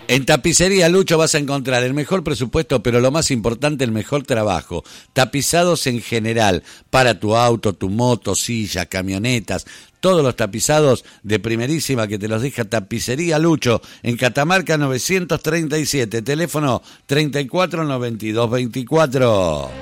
En Tapicería Lucho vas a encontrar el mejor presupuesto, pero lo más importante, el mejor trabajo. Tapizados en general, para tu auto, tu moto, silla, camionetas, todos los tapizados de primerísima que te los deja Tapicería Lucho, en Catamarca 937, teléfono 349224.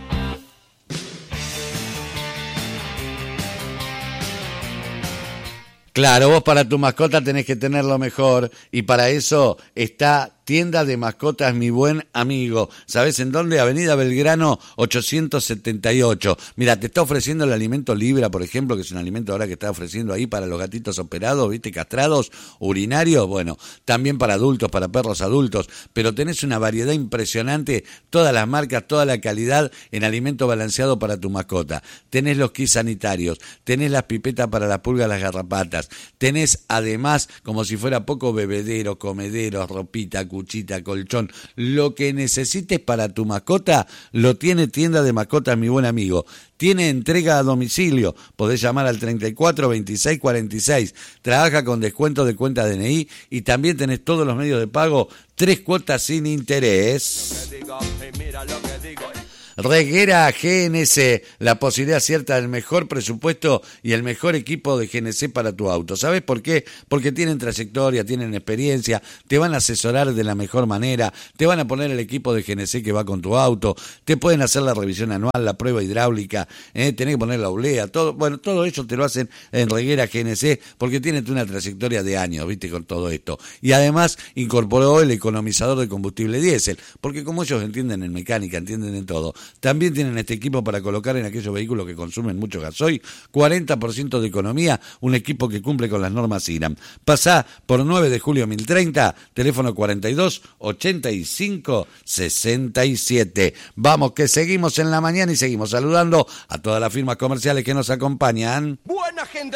Claro, vos para tu mascota tenés que tener lo mejor y para eso está Tienda de Mascotas Mi Buen Amigo. ¿Sabés en dónde? Avenida Belgrano 878. Mira, te está ofreciendo el alimento Libra, por ejemplo, que es un alimento ahora que está ofreciendo ahí para los gatitos operados, ¿viste? Castrados, urinarios, bueno, también para adultos, para perros adultos, pero tenés una variedad impresionante, todas las marcas, toda la calidad en alimento balanceado para tu mascota. Tenés los kits sanitarios, tenés las pipetas para las pulgas, las garrapatas, tenés además, como si fuera poco, bebederos, comederos, ropita, cuchita, colchón, lo que necesites para tu mascota, lo tiene Tienda de Mascotas Mi Buen Amigo. Tiene entrega a domicilio, podés llamar al 34 26 46, trabaja con descuento de cuenta DNI y también tenés todos los medios de pago, 3 cuotas sin interés. Reguera GNC, la posibilidad cierta del mejor presupuesto y el mejor equipo de GNC para tu auto. ¿Sabes por qué? Porque tienen trayectoria, tienen experiencia, te van a asesorar de la mejor manera, te van a poner el equipo de GNC que va con tu auto, te pueden hacer la revisión anual, la prueba hidráulica, tenés que poner la oblea, todo, bueno, todo eso te lo hacen en Reguera GNC porque tienen una trayectoria de años, viste, con todo esto. Y además incorporó el economizador de combustible diésel, porque como ellos entienden en mecánica, entienden en todo, también tienen este equipo para colocar en aquellos vehículos que consumen mucho gasoil, 40% de economía, un equipo que cumple con las normas IRAM. Pasá por 9 de julio 1030, teléfono 42 85 67. Vamos que seguimos en la mañana y seguimos saludando a todas las firmas comerciales que nos acompañan. Buena gente.